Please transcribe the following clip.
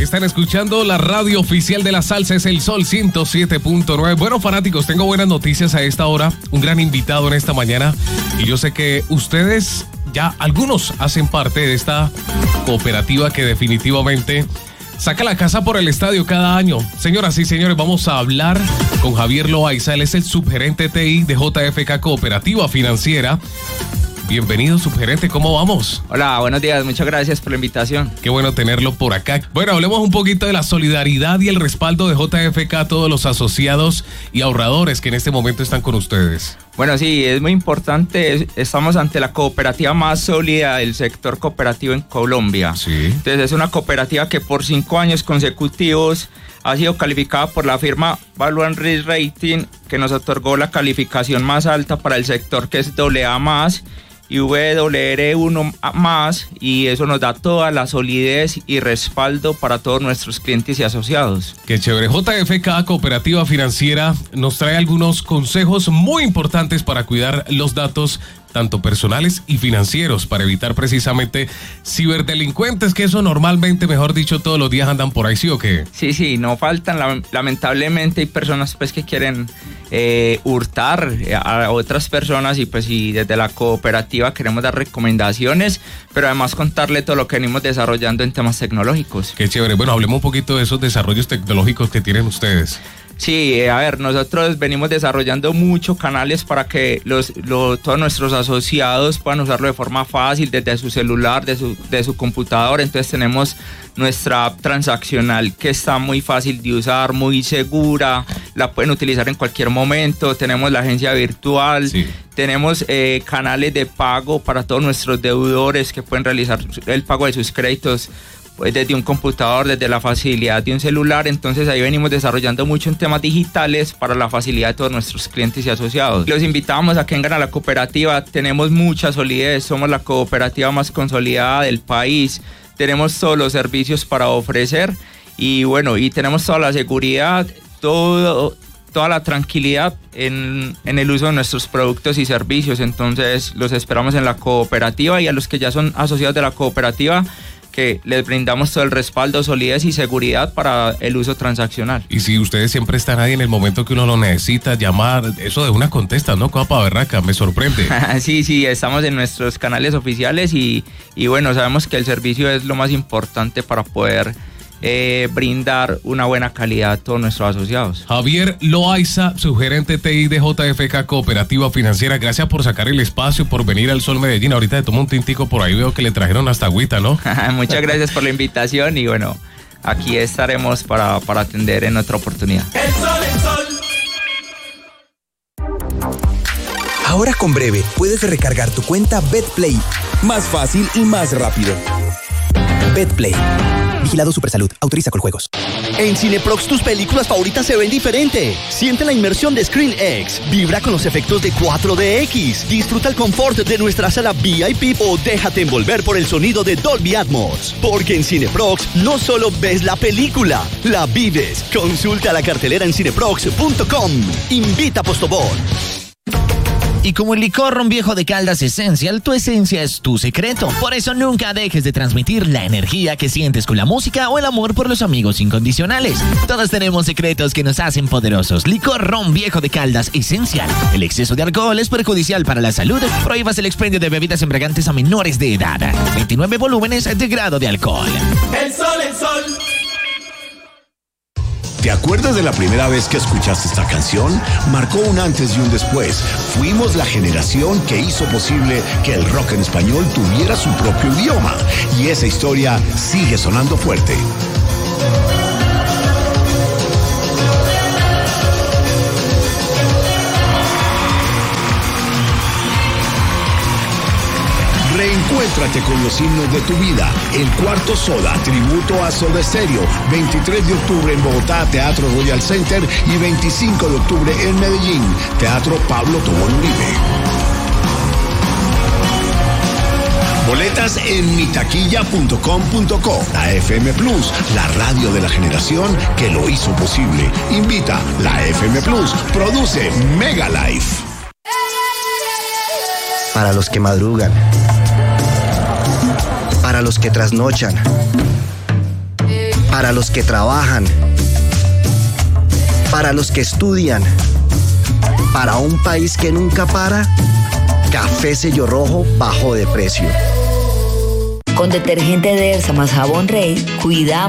Están escuchando la radio oficial de la salsa, es el Sol 107.9. Bueno, fanáticos, tengo buenas noticias a esta hora. Un gran invitado en esta mañana. Y yo sé que ustedes, ya algunos hacen parte de esta cooperativa que definitivamente saca la casa por el estadio cada año. Señoras y señores, vamos a hablar con Javier Loaiza. Él es el subgerente TI de JFK Cooperativa Financiera. Bienvenido, subgerente, ¿cómo vamos? Hola, buenos días, muchas gracias por la invitación. Qué bueno tenerlo por acá. Bueno, hablemos un poquito de la solidaridad y el respaldo de JFK a todos los asociados y ahorradores que en este momento están con ustedes. Bueno, sí, es muy importante. Estamos ante la cooperativa más sólida del sector cooperativo en Colombia. Sí. Entonces es una cooperativa que por 5 años consecutivos ha sido calificada por la firma Value and Risk Rating, que nos otorgó la calificación más alta para el sector, que es AA+, y WR1+, y eso nos da toda la solidez y respaldo para todos nuestros clientes y asociados. Qué chévere. JFK Cooperativa Financiera nos trae algunos consejos muy importantes para cuidar los datos tanto personales y financieros, para evitar precisamente ciberdelincuentes, que eso normalmente, mejor dicho, todos los días andan por ahí, ¿sí o qué? Sí, no faltan. Lamentablemente hay personas pues que quieren hurtar a otras personas, y pues y desde la cooperativa queremos dar recomendaciones, pero además contarle todo lo que venimos desarrollando en temas tecnológicos. Qué chévere. Bueno, hablemos un poquito de esos desarrollos tecnológicos que tienen ustedes. Sí, a ver, nosotros venimos desarrollando muchos canales para que todos nuestros asociados puedan usarlo de forma fácil desde su celular, de su computador. Entonces tenemos nuestra app transaccional, que está muy fácil de usar, muy segura, la pueden utilizar en cualquier momento. Tenemos la agencia virtual, sí. Tenemos canales de pago para todos nuestros deudores que pueden realizar el pago de sus créditos desde un computador, desde la facilidad de un celular. Entonces ahí venimos desarrollando mucho en temas digitales para la facilidad de todos nuestros clientes y asociados. Los invitamos a que vengan a la cooperativa. Tenemos mucha solidez, somos la cooperativa más consolidada del país, tenemos todos los servicios para ofrecer, y bueno, y tenemos toda la seguridad, toda la tranquilidad en el uso de nuestros productos y servicios. Entonces los esperamos en la cooperativa, y a los que ya son asociados de la cooperativa, que les brindamos todo el respaldo, solidez y seguridad para el uso transaccional. Y si ustedes siempre están ahí en el momento que uno lo necesita, llamar, eso de una contesta, ¿no? Copa berraca, me sorprende. Sí, estamos en nuestros canales oficiales, y bueno, sabemos que el servicio es lo más importante para poder brindar una buena calidad a todos nuestros asociados. Javier Loaiza, subgerente TI de JFK Cooperativa Financiera, gracias por sacar el espacio, por venir al Sol Medellín. Ahorita te tomo un tintico por ahí, veo que le trajeron hasta agüita, ¿no? Muchas gracias por la invitación, y bueno, aquí estaremos para atender en otra oportunidad. El sol. Ahora con Breve puedes recargar tu cuenta BetPlay más fácil y más rápido. BetPlay. Vigilado Supersalud. Autoriza con juegos. En Cineprox tus películas favoritas se ven diferente. Siente la inmersión de ScreenX. Vibra con los efectos de 4DX. Disfruta el confort de nuestra sala VIP o déjate envolver por el sonido de Dolby Atmos. Porque en Cineprox no solo ves la película, la vives. Consulta la cartelera en cineprox.com. Invita a Postobón. Y como el licor Ron Viejo de Caldas Essential, tu esencia es tu secreto. Por eso nunca dejes de transmitir la energía que sientes con la música o el amor por los amigos incondicionales. Todos tenemos secretos que nos hacen poderosos. Licor Ron Viejo de Caldas Essential. El exceso de alcohol es perjudicial para la salud. Prohíbas el expendio de bebidas embriagantes a menores de edad. 29 volúmenes de grado de alcohol. El sol. ¿Te acuerdas de la primera vez que escuchaste esta canción? Marcó un antes y un después. Fuimos la generación que hizo posible que el rock en español tuviera su propio idioma. Y esa historia sigue sonando fuerte. Reencuéntrate con los himnos de tu vida. El Cuarto Soda, tributo a Soda Stereo. 23 de octubre en Bogotá, Teatro Royal Center, y 25 de octubre en Medellín, Teatro Pablo Tobón Uribe. Boletas en mitaquilla.com.co. La FM Plus, la radio de la generación que lo hizo posible. Invita la FM Plus. Produce Mega Life. Para los que madrugan. Para los que trasnochan. para los que trabajan, para los que estudian, para un país que nunca para, Café Sello Rojo bajó de precio. Con detergente Dersa más jabón Rey, cuidamos